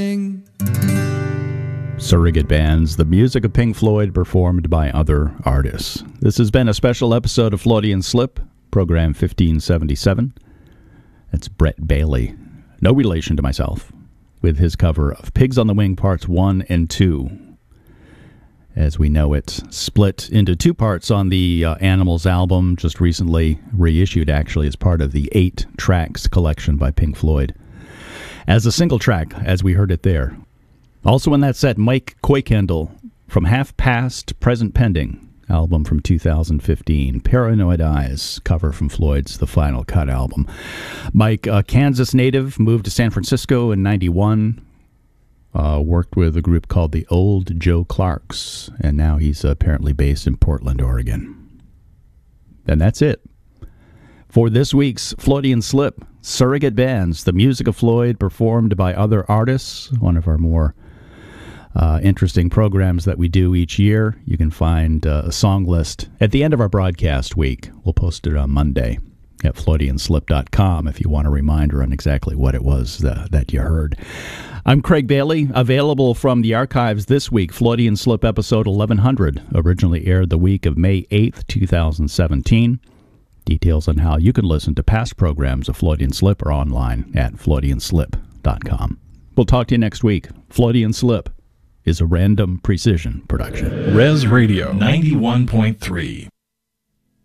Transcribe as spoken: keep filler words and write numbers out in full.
Surrogate Bands, the music of Pink Floyd performed by other artists. This has been a special episode of Freudian Slip, program fifteen seventy-seven. That's Brett Bailey, no relation to myself, with his cover of Pigs on the Wing Parts one and two. As we know, it's split into two parts on the uh, Animals album, just recently reissued actually as part of the eight tracks collection by Pink Floyd. As a single track, as we heard it there. Also in that set, Mike Kuykendall from Half Past, Present Pending, album from two thousand fifteen. Paranoid Eyes, cover from Floyd's The Final Cut album. Mike, a Kansas native, moved to San Francisco in ninety-one, uh, worked with a group called the Old Joe Clarks, and now he's apparently based in Portland, Oregon. And that's it for this week's Freudian Slip. Surrogate Bands, the music of Floyd performed by other artists, one of our more uh, interesting programs that we do each year. You can find uh, a song list at the end of our broadcast week. We'll post it on Monday at Freudian Slip dot com if you want a reminder on exactly what it was uh, that you heard. I'm Craig Bailey, available from the archives this week. Freudian Slip episode eleven hundred, originally aired the week of May eighth, two thousand seventeen. Details on how you can listen to past programs of Freudian Slip are online at Freudian Slip dot com. We'll talk to you next week. Freudian Slip is a Random Precision production. Res Radio ninety-one point three.